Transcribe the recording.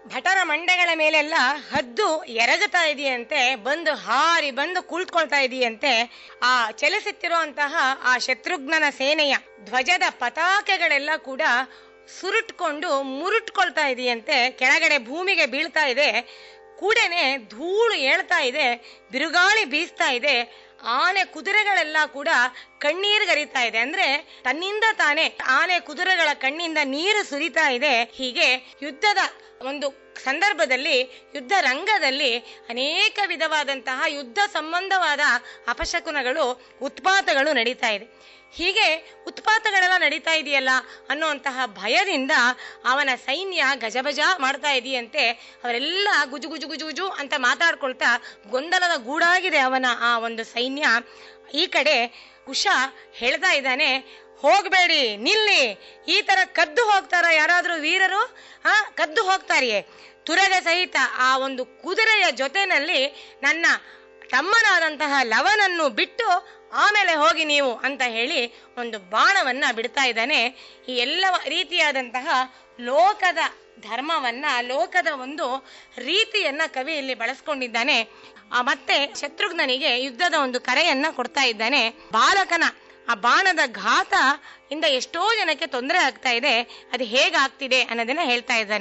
ಭಟರ ಮಂಡೆಗಳ ಮೇಲೆಲ್ಲ ಹದ್ದು ಎರಗುತ್ತಾ ಇದೆಯಂತೆ, ಬಂದು ಹಾರಿ ಬಂದು ಕುಳಿತುಕೊಳ್ತಾ ಇದೆಯಂತೆ. ಆ ಚಲಿಸುತ್ತಿರುವಂತಹ ಆ ಶತ್ರುಘ್ನನ ಸೇನೆಯ ಧ್ವಜದ ಪತಾಕೆಗಳೆಲ್ಲ ಕೂಡ ಸುರುಟ್ಕೊಂಡು ಮುರುಟ್ಕೊಳ್ತಾ ಇದೆಯಂತೆ, ಕೆಳಗಡೆ ಭೂಮಿಗೆ ಬೀಳ್ತಾ ಇದೆ. ಕೂಡನೆ ಧೂಳು ಏಳ್ತಾ ಇದೆ, ಬಿರುಗಾಳಿ ಬೀಸ್ತಾ ಇದೆ. ಆನೆ ಕುದುರೆಗಳೆಲ್ಲ ಕೂಡ ಕಣ್ಣೀರ್ಗರಿತಾ ಇದೆ. ಅಂದ್ರೆ ತನ್ನಿಂದ ತಾನೇ ಆನೆ ಕುದುರೆಗಳ ಕಣ್ಣಿಂದ ನೀರು ಸುರಿತಾ ಇದೆ. ಹೀಗೆ ಯುದ್ಧದ ಒಂದು ಸಂದರ್ಭದಲ್ಲಿ, ಯುದ್ಧ ರಂಗದಲ್ಲಿ ಅನೇಕ ವಿಧವಾದಂತಹ ಯುದ್ಧ ಸಂಬಂಧವಾದ ಅಪಶಕುನಗಳು, ಉತ್ಪಾತಗಳು ನಡೀತಾ ಇದೆ. ಹೀಗೆ ಉತ್ಪಾತಗಳೆಲ್ಲ ನಡೀತಾ ಇದೆಯಲ್ಲ ಅನ್ನುವಂತಹ ಭಯದಿಂದ ಅವನ ಸೈನ್ಯ ಗಜಬಜ ಮಾಡ್ತಾ ಇದೆಯಂತೆ. ಅವರೆಲ್ಲ ಗುಜು ಗುಜು ಗುಜು ಗುಜು ಅಂತ ಮಾತಾಡ್ಕೊಳ್ತಾ ಗೊಂದಲದ ಗೂಡಾಗಿದೆ ಅವನ ಆ ಒಂದು ಸೈನ್ಯ. ಈ ಕಡೆ ಕುಶ ಹೇಳ್ತಾ ಇದ್ದಾನೆ, ಹೋಗ್ಬೇಡಿ, ನಿಲ್ಲಿ. ಈ ತರ ಕದ್ದು ಹೋಗ್ತಾರ ಯಾರಾದ್ರೂ ವೀರರು? ಕದ್ದು ಹೋಗ್ತಾರಿಯೇ? ತುರಗ ಸಹಿತ ಆ ಒಂದು ಕುದುರೆಯ ಜೊತೆನಲ್ಲಿ ನನ್ನ ತಮ್ಮನಾದಂತಹ ಲವನನ್ನು ಬಿಟ್ಟು ಆಮೇಲೆ ಹೋಗಿ ನೀವು ಅಂತ ಹೇಳಿ ಒಂದು ಬಾಣವನ್ನ ಬಿಡ್ತಾ ಇದ್ದಾನೆ. ಈ ಎಲ್ಲ ರೀತಿಯಾದಂತಹ ಲೋಕದ ಧರ್ಮವನ್ನ, ಲೋಕದ ಒಂದು ರೀತಿಯನ್ನ ಕವಿ ಇಲ್ಲಿ ಬಳಸ್ಕೊಂಡಿದ್ದಾನೆ. ಮತ್ತೆ ಶತ್ರುಘ್ನನಿಗೆ ಯುದ್ಧದ ಒಂದು ಕರೆಯನ್ನ ಕೊಡ್ತಾ ಇದ್ದಾನೆ. ಬಾಲಕನ ಆ ಬಾಣದ ಘಾತ ಇಂದ ಎಷ್ಟೋ ಜನಕ್ಕೆ ತೊಂದರೆ ಆಗ್ತಾ ಇದೆ, ಅದು ಹೇಗಾಗ್ತಿದೆ ಅನ್ನೋದನ್ನ ಹೇಳ್ತಾ ಇದ್ದಾನೆ.